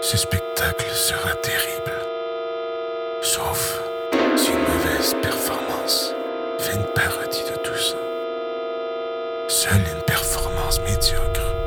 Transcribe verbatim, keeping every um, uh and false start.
Ce spectacle sera terrible. Sauf si une mauvaise performance fait une parodie de tout ça. Seule une performance médiocre